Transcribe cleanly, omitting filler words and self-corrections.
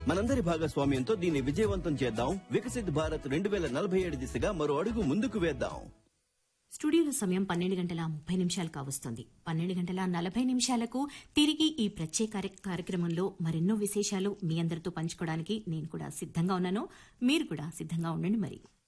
మనందరి భాగస్వామ్యంతో దీన్ని విజయవంతం చేద్దాం. వికసిత్ భారత్ 2047 దిశగా మరో అడుగు ముందుకు వేద్దాం. స్టూడియోలో సమయం 12:30 కావస్తోంది. 12:40 తిరిగి ఈ ప్రత్యేక కార్యక్రమంలో మరెన్నో విశేషాలు మీ అందరితో పంచుకోవడానికి నేను కూడా సిద్ధంగా ఉన్నాను. మీరు కూడా సిద్ధంగా ఉండండి మరి.